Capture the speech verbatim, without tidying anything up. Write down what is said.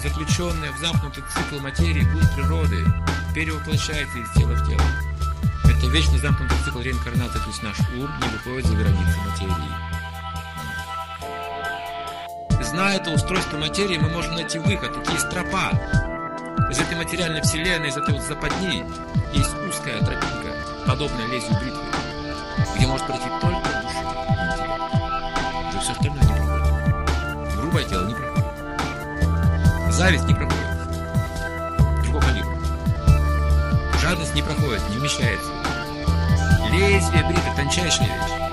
заключенная в замкнутый цикл материи, бунт природы, перевоплощается из тела в тело. Это вечно замкнутый цикл реинкарнации, то есть наш ум не выходит за границы материи. Зная это устройство материи, мы можем найти выход. Это есть тропа. Из этой материальной вселенной, из этой вот западни есть узкая тропинка, подобная лезвию бритвы, где может пройти только душа и интеллект. Уже все остальное не проходит. Грубое тело не проходит. Зависть не проходит. Другого калибра. Жадность не проходит, не вмещается. Лезвие бритвы — тончайшая вещь.